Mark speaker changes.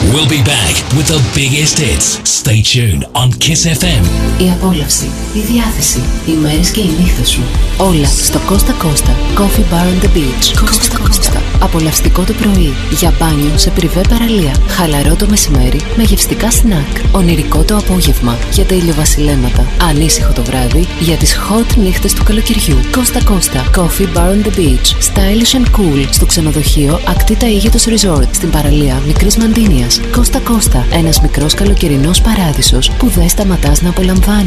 Speaker 1: We'll be back with the biggest hits. Stay tuned on Kiss FM.
Speaker 2: Η απόλαυση, η διάθεση, οι μέρες και οι νύχτες σου. Όλα στο Costa Costa Coffee Bar on the Beach. Costa Costa. Απολαυστικό το πρωί, για μπάνιο σε πριβέ παραλία. Χαλαρό το μεσημέρι με γευστικά σνακ. Ονειρικό το απόγευμα για τα ηλιοβασιλέματα. Ανήσυχο το βράδυ για τις hot νύχτες του καλοκαιριού. Costa Costa Coffee Bar on the Beach. Stylish and cool στο ξενοδοχείο Ακτή Ταΐγετος Resort στην παραλία Μικρής Μαντίνιας. Costa Costa. Ένας μικρός καλοκαιρινός παράδεισος που δεν σταματάς να απολαμβάνεις.